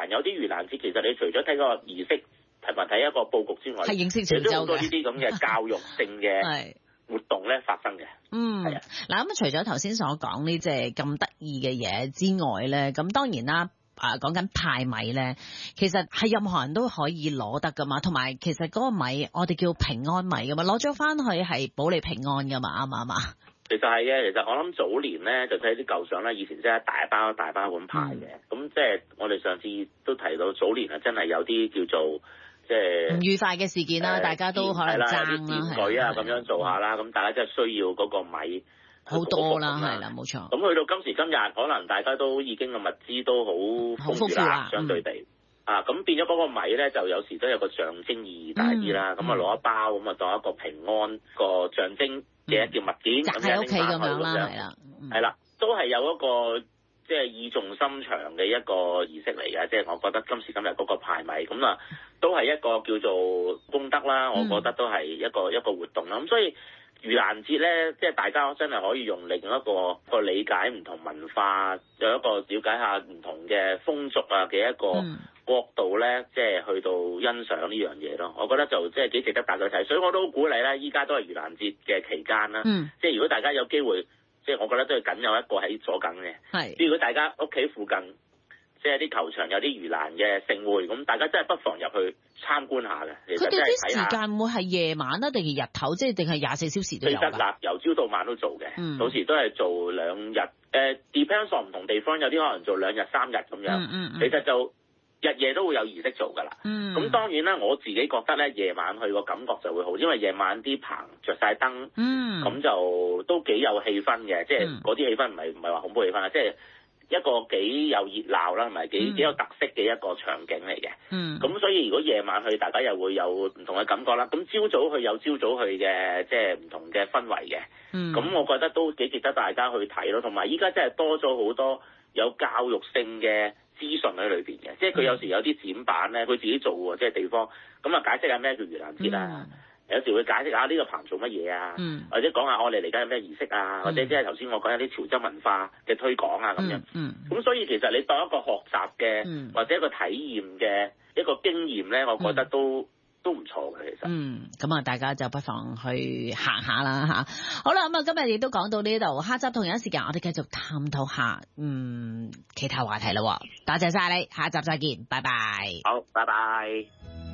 蘭，有啲盂蘭節其實你除咗睇個儀式同埋睇一個佈局之外， 係認識潮州嘅， 都好多呢啲咁嘅教育性嘅活動咧發生嘅。 係啊。嗱咁除咗頭先所講呢，即係咁得意嘅嘢之外咧，咁當然啦。講緊派米咧，其實係任何人都可以攞得噶嘛，同埋其實嗰個米我哋叫平安米噶嘛，攞咗翻去係保你平安噶嘛，啱唔啱啊？ 其實係嘅，其實我諗早年咧就睇啲舊相咧，以前真係大包咁派嘅，咁即係我哋上次都提到早年啊，真係有啲叫做即係唔愉快嘅事件啦，大家都可能爭啦， 啲選舉啊咁樣做下啦，咁大家真係需要嗰個米。 好多啦，係啦，冇錯。 咁去到今時今日，可能大家都已經個物資都好豐富啦，相對地。咁變咗嗰個米咧，就有時都有個象徵意義大啲啦。咁攞一包，咁啊當一個平安個象徵嘅一件物件，咁喺屋企咁樣啦，係啦， 係啦，都係有一個即係意重心長嘅一個儀式嚟嘅。即係我覺得今時今日嗰個派米，咁啊都係一個叫做功德啦。我覺得都係一個活動啦。咁所以。盂蘭節咧，即係大家真係可以用另一個理解唔同文化，有一個了解下唔同嘅風俗啊嘅一個角度咧，即係去到欣賞呢樣嘢咯。我覺得就即係幾值得大家睇，所以我都好鼓勵咧。依家都係盂蘭節嘅期間啦，即係如果大家有機會，即係我覺得都係僅有一個喺左近嘅。係，如果大家屋企附近，即係啲球場有啲盂蘭嘅盛會，咁大家真係不妨入去參觀下嘅。佢哋啲時間會係夜晚啊，定係日頭，即係定係24小時都有㗎？ 其實由朝到晚都做嘅，到時都係做2日。depends on 唔同地方，有啲可能做2日3日咁樣。其實就日夜都會有儀式做㗎啦。咁當然啦，我自己覺得咧，夜晚去個感覺就會好，因為夜晚啲棚着晒燈，咁就都幾有氣氛嘅。即係嗰啲氣氛唔係話恐怖氣氛啊，即係。一個幾有熱鬧啦，同埋幾有特色嘅一個場景嚟嘅。咁所以如果夜晚去，大家又會有唔同嘅感覺啦。咁朝早去有朝早去嘅，即係唔同嘅氛圍嘅。咁我覺得都幾值得大家去睇咯。同埋依家真係多咗好多有教育性嘅資訊喺裏邊嘅，即係佢有時有啲展板咧，佢自己做喎，即係地方咁啊，解釋下咩叫盂蘭節啊。有時會解釋下呢個棚做乜嘢啊，或者講下我哋嚟緊有咩儀式啊，或者即係頭先我講有啲潮州文化嘅推廣啊咁樣。咁所以其實你當一個學習嘅或者一個體驗嘅一個經驗咧，我覺得都唔錯嘅其實。 咁啊，大家就不妨去行下啦嚇。好啦，咁啊今日亦都講到呢度，下集同樣時間我哋繼續探討下其他話題啦。多謝晒你，下集再見，拜拜。 好，拜拜。